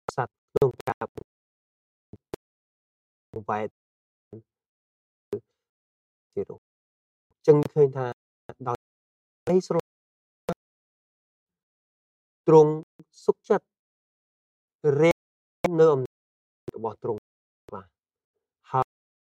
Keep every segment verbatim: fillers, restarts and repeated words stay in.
សត្វក្នុងការបង្វែរជានោះចឹងឃើញថាដោយក្តីស្រឡាញ់ទ្រង់សុខចិត្តរាននៅអំណាចរបស់ទ្រង់បាទហើយ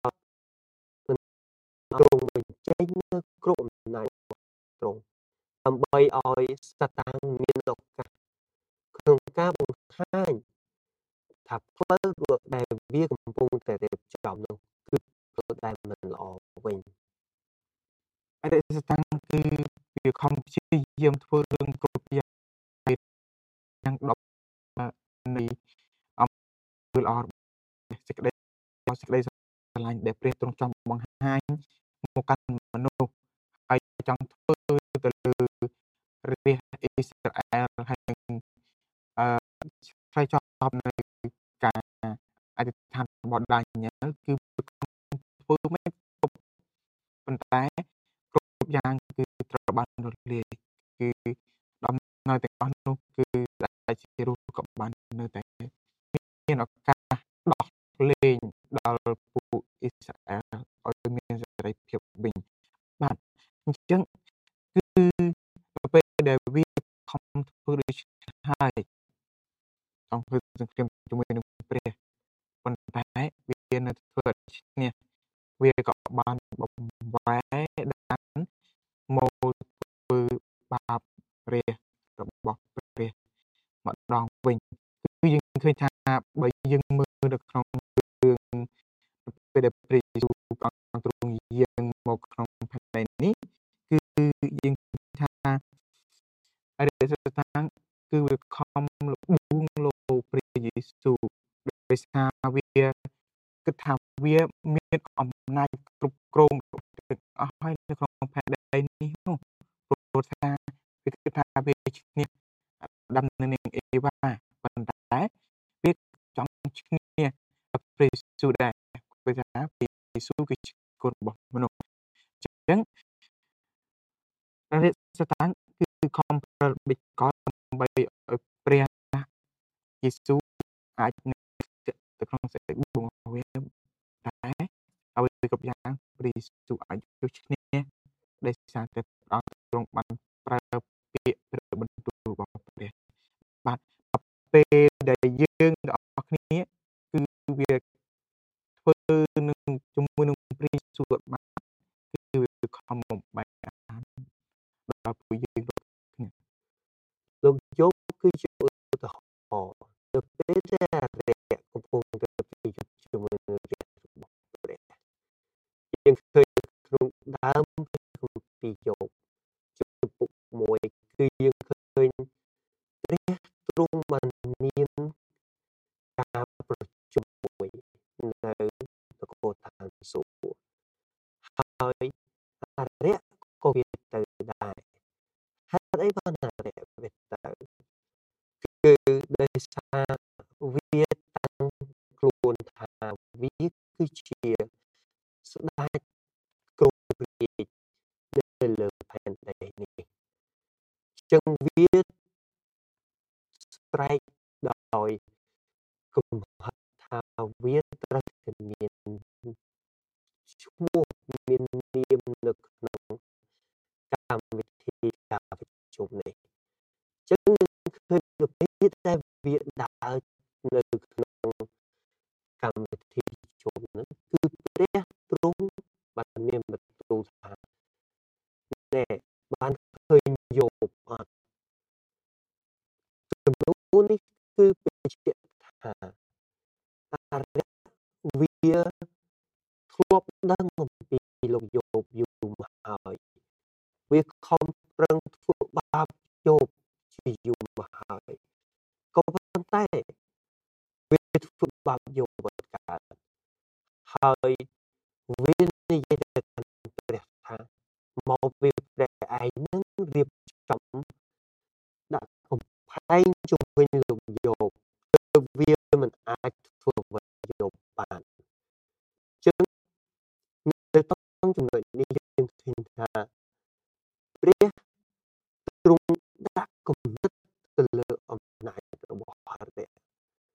ទ្រង់បញ្ចេញនៅគ្រប់អំណាចរបស់ទ្រង់ដើម្បីឲ្យសាតាំងមានឱកាសក្នុងការបង្ហាញថាផ្លូវដែលវាកំពុងតែរៀបចំនោះគឺផ្លូវដែលមិនល្អវិញអរិយសតាំងគឺវាខំព្យាយាមធ្វើរឿងគ្រប់យ៉ាងយ៉ាងដល់នៃអំពើល្អសេចក្តីសេចក្តីស្រឡាញ់ដែលព្រះទ្រង់ចង់បង្ហាញមកកាន់មនុស្សហើយចង់ធ្វើទៅលើរាជអ៊ីស្រាអែលហើយនឹងអឺឆ្លើយតបនៅការអធិដ្ឋានរបស់ដានីយ៉ែលគឺធ្វើមិនគ្រប់ប៉ុន្តែគ្រប់យ៉ាងគឺត្រូវបានរលាយគឺដំណើរទាំងអស់នោះគឺដែលជារូបក៏បាននៅតែមានឱកាសដោះលែងដល់ពួកអ៊ីស្រាអែលឲ្យមានសេរីភាពវិញបាទអញ្ចឹងគឺពេលដែលវាខំធ្វើដូច្នេះហើយចង់ធ្វើសង្គ្រាមជាមួយនឹងព្រះប៉ុន្តែវានៅធ្វើដូច្នេះវាក៏បានបំវែដានមកធ្វើបាបព្រះរបស់ព្រះម្ដងវិញគឺយើងឃើញថាបើយើងមើលនៅក្នុងរឿងពេលដែលព្រះយេស៊ូវព្រះអង្គទ្រង់យាងមកក្នុងផែនដីនេះគឺយើងឃើញថាអរិយសតាំងគឺវាខំលបួងលោព្រះយេស៊ូវដោយសារវាគិតថាវាមានអំណាចគ្រប់គ្រងទាំងអស់ហើយនៅក្នុងផែនដីនេះនោះព្រោះថាវាគិតថាវាឈ្នះដំណឹងនាងអេវ៉ាប៉ុន្តែវាចង់ឈ្នះព្រះយេស៊ូវដែរព្រោះថាព្រះយេស៊ូវគឺជាកូនរបស់មនុស្សអញ្ចឹងអរិយសតាំងគឺខំប្រើល្បិចកលដើម្បីឲ្យព្រះយេស៊ូវអាចនៅទៅក្នុងសេចក្តីបួងរបស់វាតែអ្វីគ្រប់យ៉ាងព្រះយេស៊ូវអាចយកឈ្នះដោយសារតែព្រះអង្គទ្រង់បានប្រើពាក្យព្រះបន្ទូលរបស់ព្រះបាទពេលដែលយើងទាំងអស់គ្នាគឺវាធ្វើនឹងជាមួយនឹងព្រះយេស៊ូវបានគឺវាខំបំបែកអានដល់ពួកយើងគ្នាលោកយោគគឺជាឧទាហរណ៍ទៅពេលដែលអរិយកំពុងតែប្រយុទ្ធជាមួយនឹងរាជរបស់ព្រះយើងឃើញក្នុងដើមព្រះគម្ពីរយោបជំពូកមួយគឺយើងឃើញព្រះទ្រង់បានមានការប្រជុំមួយនៅនគរឋានសួគ៌ហើយអរិយក៏វាទៅដែរហេតុអីបានអរិយវាទៅគឺដោយសារវាតាំងខ្លួនថាវាគឺជាស្ដេចគ្រងរាជនៅលើផែនដីនេះចឹងវាស្រែកដោយគំហិតថាវាត្រូវតែមានឈ្មោះមាននាមនៅក្នុងកម្មវិធីការប្រជុំនេះចឹងឃើញទៅពេលដែលវាដើរនៅក្នុងកម្មវិធីប្រជុំហ្នឹងគឺព្រះទ្រង់បានមានបន្ទូលថាណែបានឃើញយោបអត់ចំនួននេះគឺបញ្ជាក់ថាអរិយវាធ្លាប់ដឹងអំពីលោកយោបយូរមកហើយវាខំប្រឹងធ្វើបាបយោបជាយូរមកហើយក៏ប៉ុន្តែវាធ្វើបាបយោបអត់កើតហើយវានិយាយទៅកាន់ព្រះថាមកពេលព្រះឯងនឹងរៀបចំដាក់កំផែងជុំវិញលោកយោបទើបវាមិនអាចធ្វើអ្វីយោបបានចឹងនៅក្នុងចំណុចនេះយើងឃើញថាព្រះទ្រង់ដាក់គំនិតទៅលើអំណាចរបស់អរិយ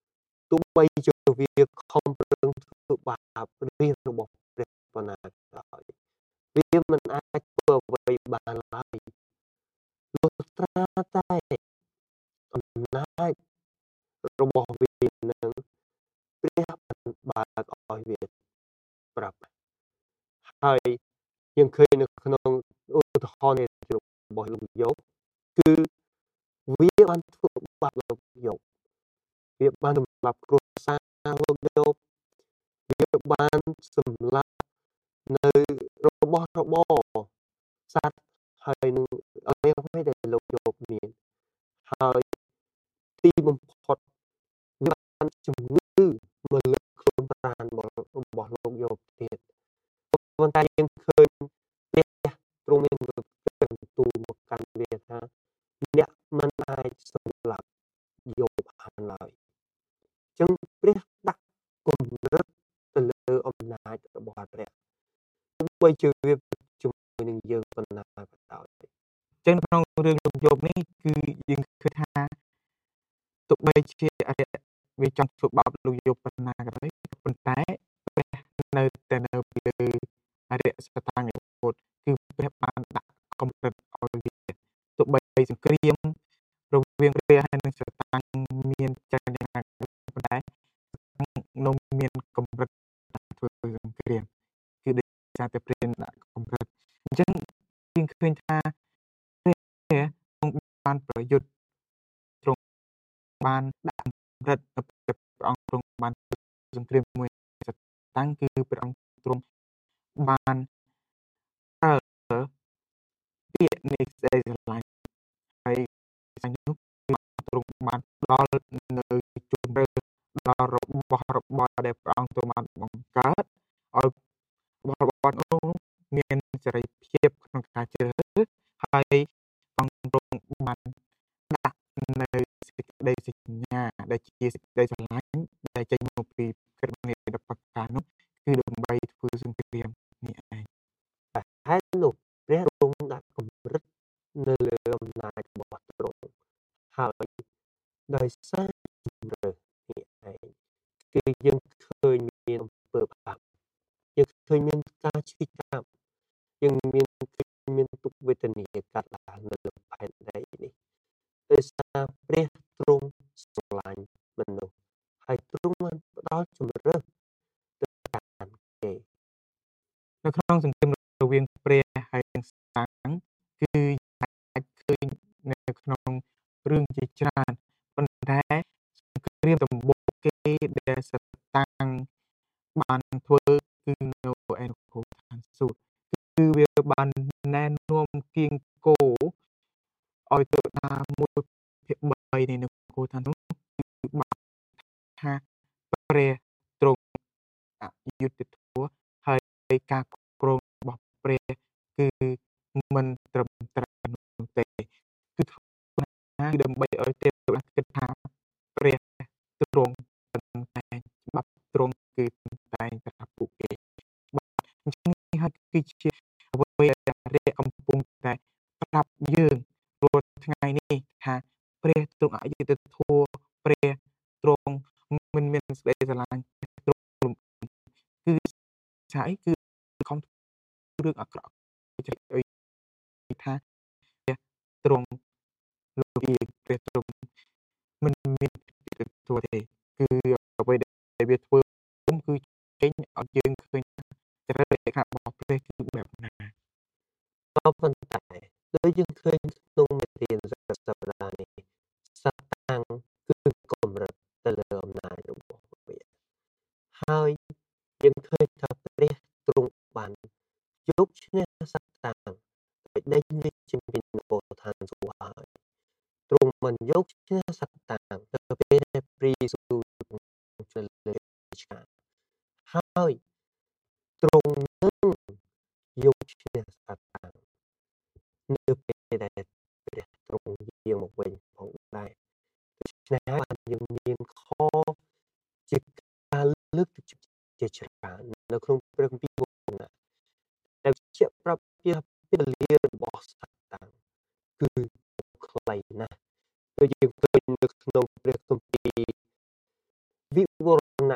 ទោះបីជាវាខំប្រឹងធ្វើបាបរាជរបស់ព្រះប៉ុណ្ណាក៏ដោយវាមិនអាចធ្វើអ្វីបានឡើយលុះត្រាតែអំណាចរបស់វានឹងព្រះបានបើកឲ្យវាប្រាប់ហើយយើងឃើញនៅក្នុងឧទាហរណ៍នៃរបស់លោកយោបគឺវាបានធ្វើបាបលោកយោបវាបានសម្លាប់គ្រួសារលោកយោបវាបានសម្លាប់នៅរបស់របរសត្វហើយនឹងអ្វីអ្វីដែលលោកយោបមានហើយទីបំផុតវាបានជំងឺមកលើខ្លួនប្រាណរបស់លោកយោបទៀតប៉ុន្តែយើងឃើញព្រះទ្រង់មានបន្ទូលមកកាន់វាថាអ្នកមិនអាចសម្លាប់យោបបានឡើយអញ្ចឹងព្រះដាក់គំនិតទៅលើអំណាចរបស់ព្រះទោះបីជាវាជាមួយនឹងយើងប៉ុណ្ណាក៏ដោយចឹងក្នុងរឿងលោកយោបនេះគឺយើងឃើញថាទោះបីជាអរិយវាចង់ធ្វើបាបលោកយោបប៉ុណ្ណាក៏ដោយប៉ុន្តែព្រះនៅតែនៅលើអរិយសត្តានិពុទ្ធគឺព្រះបានដាក់កម្រិតឲ្យវាទោះបីសង្គ្រាមរវាងព្រះហើយនិងសត្តាមានច្រើនយ៉ាងណាប៉ុន្តែនៅមានកម្រិតធ្វើសង្គ្រាមគឺដោយសារតែព្រះដាក់កម្រិតអញ្ចឹងយើងឃើញថាព្រះទ្រង់បានប្រយុទ្ធទ្រង់បានដាក់កម្រិតទៅព្រះអង្គទ្រង់បានសង្គ្រាមមួយសតាំងគឺព្រះអង្គទ្រង់បានប្រើពាក្យនៃសេចក្តីស្រឡាញ់ហើយស្រឡាញ់នោះគឺទ្រង់បានផ្ដល់នៅជម្រើសដល់របស់របរដែលព្រះអង្គទ្រង់បានបង្កើតឲ្យរបស់របរនោះមានសេរីភាពក្នុងការជ្រើសរើសហើយអង្គទ្រង់បានដាក់នៅសេចក្តីសញ្ញាដែលជាសេចក្តីស្រឡាញ់ដែលចេញមកពីក្រឹតនៃដបការនោះគឺដើម្បីធ្វើសង្គ្រាមនេះឯងហើយនោះព្រះទ្រង់ដាក់កម្រិតនៅលើអំណាចរបស់ទ្រង់ហើយដោយសារជំរឿនេះឯងគឺយើងឃើញមានអំពើបាបយើងឃើញមានការឈឺចាប់យើងមានឃើញមានទុក្ខវេទនាកើតឡើងនៅលើផែនដីនេះដោយសារព្រះទ្រង់ស្រឡាញ់មនុស្សហើយទ្រង់បានផ្ដល់ជំរឿទៅកាន់គេនៅក្នុងសង្គមរវាងព្រះហើយនិងសាំងគឺអាចឃើញនៅក្នុងរឿងជាច្រើនប៉ុន្តែសង្គ្រាមដំបូងគេដែលសតាំងបានធ្វើគឺនៅឯនគរឋានសួគ៌គឺវាបានណែនាំគៀងគោឲ្យទៅដើរមួយភាគបីនៃនគរឋាននោះគឺបានថាព្រះទ្រង់អយុត្តិធម៌ហើយការគ្រប់គ្រងរបស់ព្រះគឺមិនត្រឹមត្រូវនោះទេគឺធ្វើណាដើម្បីឲ្យទេវតាគិតថាព្រះទ្រង់តែច្បាប់ទ្រង់គឺតែប្រាប់ពួកគេបាទអញ្ចឹងនេះហើយគឺជាអ្វីដែលរាជកំពុងតែប្រាប់យើងរាល់ថ្ងៃនេះថាព្រះទ្រង់អយុត្តិធម៌ព្រះទ្រង់មិនមានសេចក្តីស្រឡាញ់ទ្រង់គឺថាអីគឺខំរឿងអាក្រក់ចេះអីថាព្រះទ្រង់លោកព្រះទ្រង់មិនមានទទួលទេគឺអ្វីដែលវាធ្វើគឺចេញឲ្យយើងឃើញចរិតលក្ខណៈរបស់ព្រះគឺបែបណាក៏ប៉ុន្តែដូចយើងឃើញក្នុងមេរៀនសប្តាហ៍នេះសតាំងគឺកម្រិតទៅលើអំណាចរបស់វាហើយយើងឃើញថាព្រះទ្រង់បានយកឈ្នះសតាំងដោយដេញវាចេញពីនគរឋានសួគ៌ហើយទ្រង់មិនយកឈ្នះសតាំងទៅពេលដែលព្រីស៊ូជួយលើឆ្កាហើយទ្រង់នឹងយកឈ្នះសតាំងនៅពេលដែលព្រះទ្រង់យាងមកវិញផងដែរដូច្នេះហើយបានយើងមានខជាការលើកទឹកចិត្តជាច្រើននៅក្នុងព្រះគម្ពីរមុនណាដែលជាប្រាប់ជាពេលវេលារបស់សតាំងគឺខ្លីណាស់ដូចយើងឃើញនៅក្នុងព្រះគម្ពីរវិ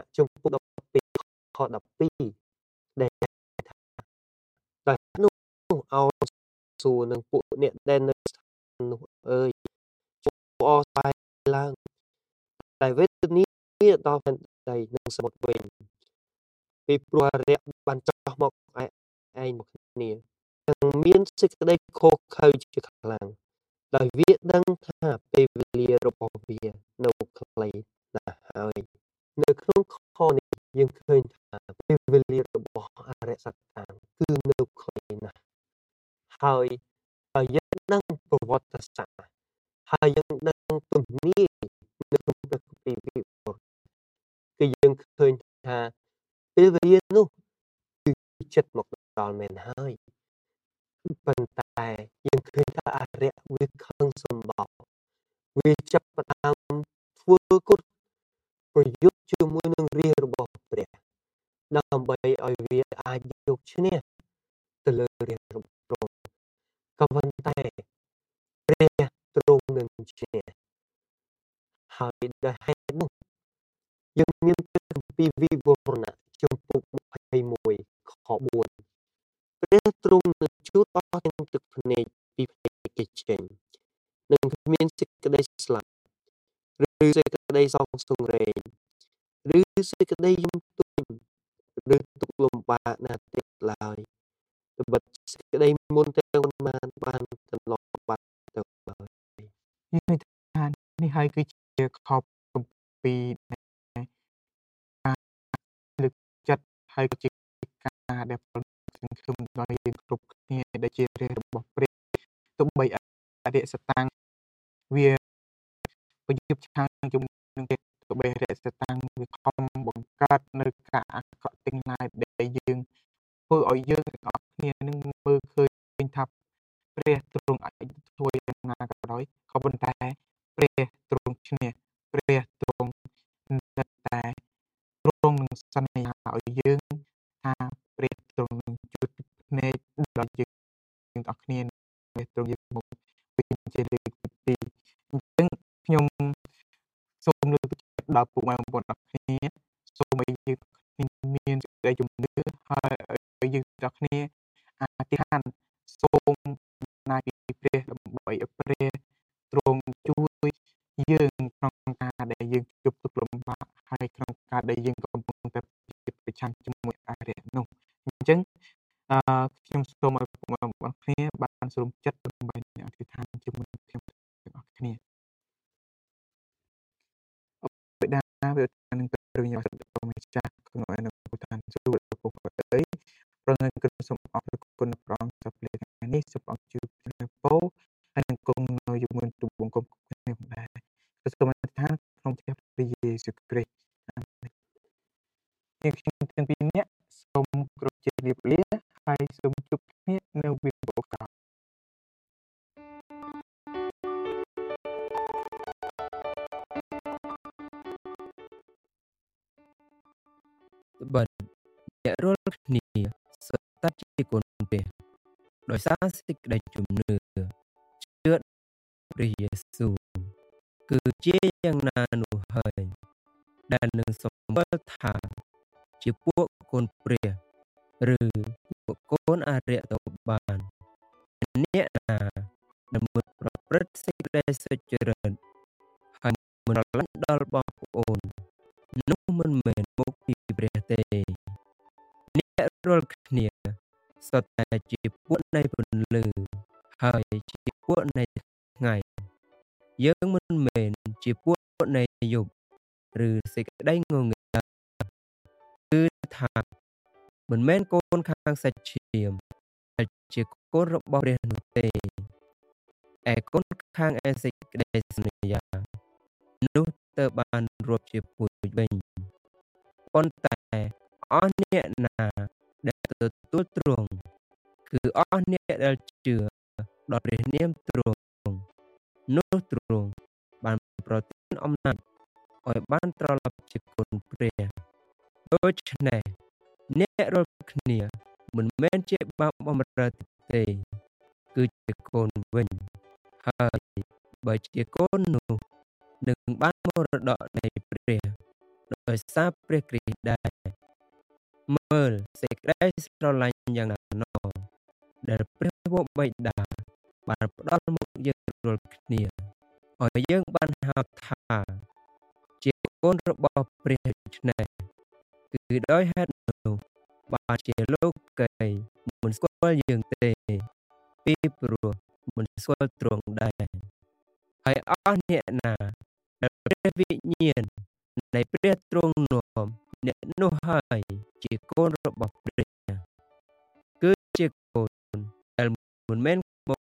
ជំពូកដប់ពីរខដប់ពីរដែលថាតែនោះឲ្យសួរនឹងពួកអ្នកដែលនៅស្ថាននោះអើយជួបអស្បាយឡើងតែវេទនាដល់ផែនដីនិងសមុទ្រវិញពីព្រោះអារក្សបានចោះមកឯឯងមកគ្នានឹងមានសេចក្តីខុសខើជាខ្លាំងដោយវាដឹងថាពេលវេលារបស់វានៅខ្លីណាស់ហើយនៅក្នុងខនេះយើងឃើញថាពេលវេលារបស់អរិយសត្តាគឺនៅខ្លីណាស់ហើយហើយយើងដឹងប្រវត្តិសាស្ត្រហើយយើងដឹងទំនាយនៅក្នុងព្រះគម្ពីរវិវរណ៍គឺយើងឃើញថាពេលវេលានោះគឺចិត្តមកដល់មែនហើយប៉ុន្តែយើងឃើញថាអរិយវាខឹងសម្បោរវាចាប់ផ្ដើមធ្វើគុតប្រយុទ្ធជាមួយនឹងរាជរបស់ព្រះដើម្បីឲ្យវាអាចយកឈ្នះទៅលើរាជរបស់ទ្រង់ក៏ប៉ុន្តែព្រះទ្រង់នឹងឈ្នះហើយដោយហេតុនោះយើងមានព្រះគម្ពីរវិវរណៈជំពូកម្ភៃមួយខបួនព្រះទ្រង់នឹងជូតអស់ទាំងទឹកភ្នែកពីភ្នែកគេចេញនឹងគ្មានសេចក្តីស្លាប់ឬសេចក្តីសងសង្រេងឬសេចក្តីយំទោញឬទុក្ខលំបាកណាទៀតឡើយត្បិតសេចក្តីមុនទាំងប៉ុន្មានបានកន្លងបាត់ទៅហើយយើងថានេះហើយគឺជាខបគម្ពីរការលើកចិត្តហើយក៏ជាការដែលផលសង្ឃឹមដល់យើងគ្រប់គ្នាដែលជារាជរបស់ព្រះទោះបីអរិយសតាំងវាប្រយុទ្ធឆាំងជាមួយនឹងគេទោះបីអរិយសតាំងវាខំបង្កើតនៅការអាក្រក់ទាំងឡាយដែលយើងធ្វើឲ្យយើងទាំងអស់គ្នានឹងមើលឃើញថាព្រះទ្រង់អាចធ្វើយ៉ាងណាក៏ដោយក៏ប៉ុន្តែព្រះទ្រង់ឈ្នះព្រះទ្រង់នៅតែទ្រង់នឹងសន្យាឲ្យយើងថាព្រះទ្រង់នឹងជួយភ្នែកដល់យើងទាំងអស់គ្នាព្រះទ្រង់យកមកវិញជាលើកទីពីរអញ្ចឹងខ្ញុំសូមលើកទឹកចិត្តដល់ពុកម៉ែបងប្អូនអរគ្នាសូមឲ្យយើងមានសេចក្តីជំនឿហើយឲ្យយើងទាំងគ្នាអធិដ្ឋានសូមណាយពីព្រះដើម្បីឲ្យព្រះទ្រង់ជួយយើងក្នុងការដែលយើងជួបទុក្ខលំបាកហើយក្នុងការដែលយើងកំពុងតែប្រឆាំងជាមួយអរិយនោះអញ្ចឹងអឺខ្ញុំសូមឲ្យពុកម៉ែបងប្អូនគ្នាបានសូមចិត្តដើម្បីអធិដ្ឋានជាមួយខ្ញុំទាំងអស់គ្នាបិតាវានឹងព្រះញាតិរបស់ម្ចាស់ក្នុងអនុពុទ្ធានសួគ៌ពុទ្ធអីប្រងើគុណសូមអរគុណព្រះអង្គសម្រាប់ថ្ងៃនេះសូមអរជូនព្រះពរហើយនឹងគង់នៅជាមួយទូបង្គំគ្នាផងដែរសូមអធិដ្ឋានក្នុងព្រះព្រះយេស៊ូវគ្រីស្ទអាមែនខ្ញុំទាំងពីរនាក់សូមគោរពជាលាលាហើយសូមជួបគ្នានៅវីដេអូក្រោយបាទអ្នករាល់គ្នាសុទ្ធតែជាកូនព្រះដោយសារសេចក្តីជំនឿជឿព្រះយេស៊ូវគឺជាយ៉ាងណានោះហើយដែលនឹងសម្គាល់ថាជាពួកកូនព្រះឬពួកកូនអរិយទៅបានអ្នកណាដែលមិនប្រព្រឹត្តសេចក្តីសុចរិតហើយមិនស្រឡាញ់ដល់បងប្អូននោះមិនមែនមកពីព្រះទេអ្នករាល់គ្នាសុទ្ធតែជាពួកនៃពន្លឺហើយជាពួកនៃថ្ងៃយើងមិនមែនជាពួកនៃយប់ឬសេចក្តីងងឹតគឺថាមិនមែនកូនខាងសាច់ឈាមតែជាកូនរបស់ព្រះនោះទេឯកូនខាងឯសេចក្តីសន្យានោះទៅបានរាប់ជាពូជវិញប៉ុន្តែអស់អ្នកណាដែលទទួលទ្រង់គឺអស់អ្នកដែលជឿដល់ព្រះនាមទ្រង់នោះទ្រង់បានប្រទានអំណាចឲ្យបានត្រឡប់ជាកូនព្រះដូច្នេះអ្នករាល់គ្នាមិនមែនជាបាបបំរើទេគឺជាកូនវិញហើយបើជាកូននោះនឹងបានមរតកនៃព្រះដោយសារព្រះគ្រីស្ទដែរមើលសេចក្តីស្រឡាញ់យ៉ាងណាណោដែលព្រះវរបិតាបានផ្ដល់មកយើងរាល់គ្នាឲ្យយើងបានហៅថាជាកូនរបស់ព្រះដូច្នេះគឺដោយហេតុនោះបានជាលោកីមិនស្គាល់យើងទេពីព្រោះមិនស្គាល់ទ្រង់ដែរហើយអស់អ្នកណាដែលព្រះវិញ្ញាណនៃព្រះទ្រង់នាំអ្នកនោះហើយជាកូនរបស់ព្រះគឺជាកូនដែលមិនមែនមក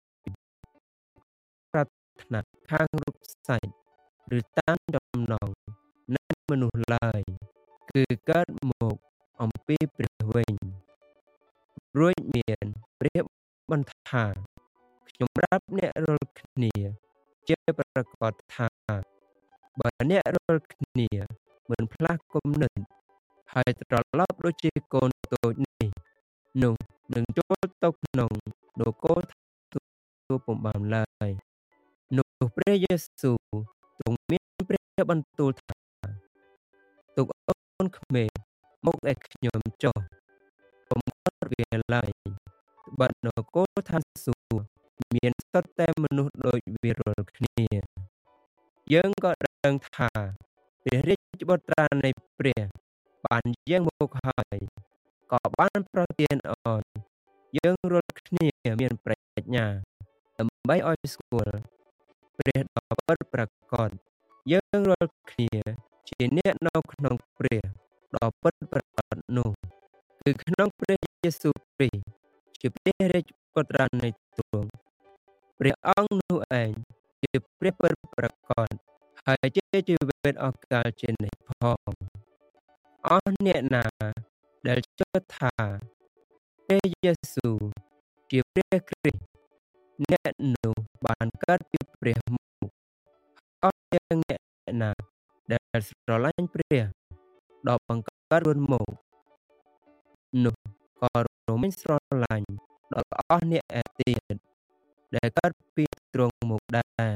ប្រាថ្នាខាងរូបសាច់ឬតាមចំណងនៃមនុស្សឡើយគឺកើតមកអំពីព្រះវិញរួចមានព្រះបន្ថាខ្ញុំប្រាប់អ្នករាល់គ្នាជាប្រកាសថាបើអ្នករាល់គ្នាមិនផ្លាស់គំនិតហើយត្រឡប់ដូចជាកូនតូចនេះនោះនឹងចូលទៅក្នុងនគរទូពំបានឡើយនោះព្រះយេស៊ូវទ្រង់មានព្រះបន្ទូលថាទុកអូនក្មេងមកឯខ្ញុំចុះកុំកត់វាឡើយបាត់នគរឋានសួគ៌មានសត្វតែមនុស្សដូចវារាល់គ្នាយើងក៏ដឹងថាព្រះរាជបុត្រានៃព្រះបានយាងមកហើយក៏បានប្រទានឲ្យយើងរាល់គ្នាមានប្រាជ្ញាដើម្បីឲ្យស្គាល់ព្រះដ៏ពិតប្រាកដយើងរាល់គ្នាជាអ្នកនៅក្នុងព្រះដ៏ពិតប្រាកដនោះគឺក្នុងព្រះយេស៊ូវគ្រីស្ទជាព្រះរាជបុត្រានៃទ្រង់ព្រះអង្គនោះឯងជាព្រះពិតប្រាកដហើយជាជីវិតអកាលជានិច្ចផងអស់អ្នកណាដែលជឿថាព្រះយេស៊ូវជាព្រះគ្រីស្ទអ្នកនោះបានកើតពីព្រះមកអស់ទាំងអ្នកណាដែលស្រឡាញ់ព្រះដ៏បង្កើតខ្លួនមកនោះក៏រមែងស្រឡាញ់ដល់អស់អ្នកឯទៀតដែលកើតពីទ្រង់មកដែរ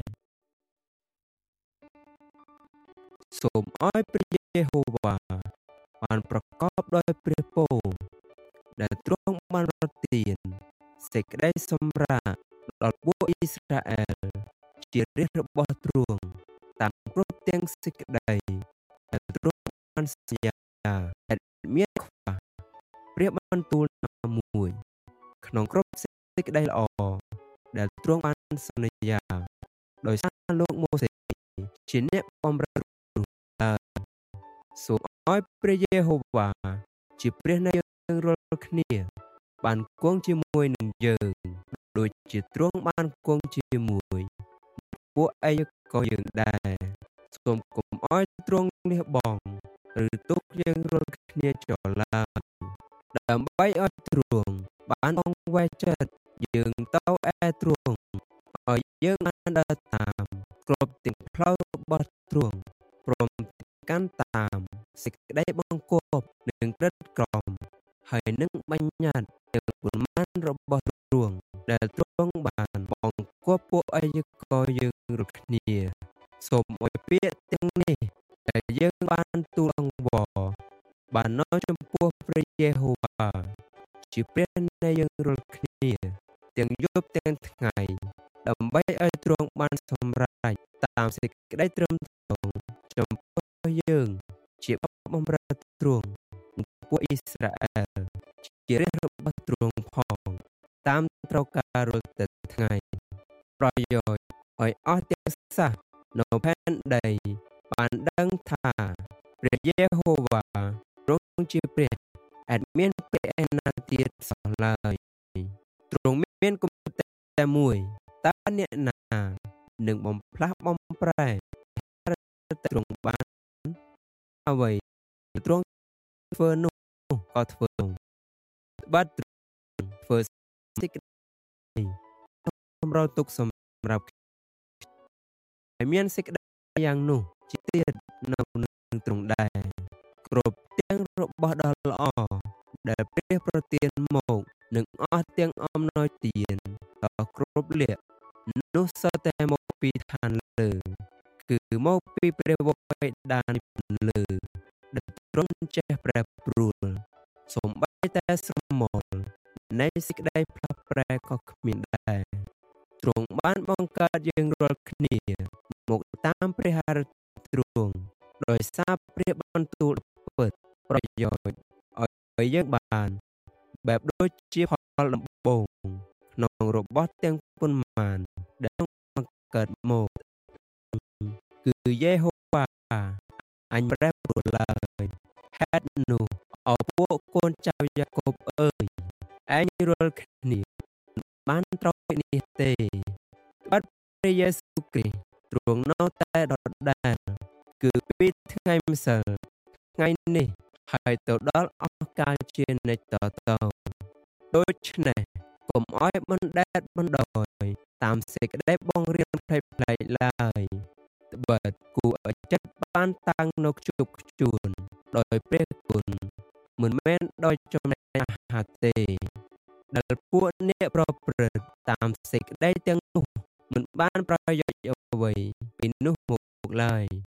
សូមឲ្យព្រះយេហូវ៉ាបានប្រកបដោយព្រះពរដែលទ្រង់បានប្រទានសេចក្តីសម្រាប់ដល់ពួកអ៊ីស្រាអែលជារាជរបស់ទ្រង់តាមគ្រប់ទាំងសេចក្តីដែលទ្រង់បានសន្យាដែលមានខ្វះព្រះបន្ទូលណាមួយក្នុងគ្រប់សេចក្តីល្អដែលទ្រង់បានសន្យាដោយសារលោកម៉ូសេជាអ្នកបម្រើសូមឲ្យព្រះយេហូវ៉ាជាព្រះនៃយើងរាល់គ្នាបានគង់ជាមួយនឹងយើងដូចជាទ្រង់បានគង់ជាមួយពួកឯកយើងដែរសូមកុំឲ្យទ្រង់លះបង់ឬទុកយើងរាល់គ្នាចោលឡើយដើម្បីឲ្យទ្រង់បានអង្វែងចិត្តយើងទៅឯទ្រង់ឲ្យយើងបានដើរតាមគ្រប់ទាំងផ្លូវរបស់ទ្រង់ព្រមកាន់តាមសេចក្តីបង្គាប់និងក្រិតក្រមហើយនឹងបញ្ញត្តិទាំងប៉ុន្មានរបស់ទ្រង់ដែលទ្រង់បានបង្គាប់ពួកឯកយើងរាល់គ្នាសូមឲ្យពាក្យទាំងនេះដែលយើងបានទូលអង្វរបាននៅចំពោះព្រះយេហូវ៉ាជាព្រះនៃយើងរាល់គ្នាទាំងយប់ទាំងថ្ងៃដើម្បីឲ្យទ្រង់បានសម្រេចតាមសេចក្តីត្រឹមត្រូវចំពោះយើងជាបម្រើទ្រង់ពួកអ៊ីស្រាអែលជារាជរបស់ទ្រង់ផងតាមត្រូវការរាល់តែថ្ងៃប្រយោជន៍ឲ្យអស់ទាំងសាសនៅផែនដីបានដឹងថាព្រះយេហូវ៉ាទ្រង់ជាព្រះអត់មានព្រះឯណាទៀតសោះឡើយទ្រង់មានគំនិតតែមួយតើអ្នកណានឹងបំផ្លាស់បំប្រែទ្រង់បានអ្វីទ្រង់ធ្វើនោះក៏ធ្វើបាត់ទ្រង់ធ្វើសេចក្តីសម្រាប់ទុកសម្រាប់ហើយមានសេចក្តីយ៉ាងនោះជាទៀតនៅនឹងទ្រង់ដែរគ្រប់ទាំងរបស់ដ៏ល្អដែលព្រះប្រទានមកនឹងអស់ទាំងអំណោយទានដល់គ្រប់លក្ខនោះសុទ្ធតែមកពីឋានលើគឺមកពីព្រះវរបិតានៃពន្លឺដែលទ្រង់ចេះប្រែប្រួលសូម្បីតែស្រមោលនៃសេចក្តីផ្លាស់ប្រែក៏គ្មានដែរទ្រង់បានបង្កើតយើងរាល់គ្នាមកតាមព្រះハរទ្រង់ដោយសារព្រះបន្ទូលពិតប្រយោជន៍ឲ្យយើងបានបែបដូចជាផលដំបូងក្នុងរបស់ទាំងប៉ុន្មានដែលបង្កើតមកគឺយេហូវ៉ាអញប្រែប្រួលឡើយហេតុនោះអោពួកកូនចៅយ៉ាកុបអើយឯងរាល់គ្នាបានត្រូវនេះទេបាត់ព្រះយេស៊ូវគ្រីស្ទទ្រង់នៅតែដដែលគឺពីថ្ងៃម្សិលថ្ងៃនេះហើយទៅដល់អស់កាលជានិច្ចតទៅដូច្នេះកុំឲ្យបណ្ដែតបណ្ដោយតាមសេចក្តីបង្រៀនផ្លេចផ្លែកឡើយត្បិតគួរឲ្យចិត្តបានតាំងនៅខ្ជប់ខ្ជួនដោយព្រះគុណមិនមែនដោយចំណេះអាហារទេដែលពួកអ្នកប្រព្រឹត្តតាមសេចក្តីទាំងនោះមិនបានប្រយោជន៍អ្វីពីនោះមកឡើយ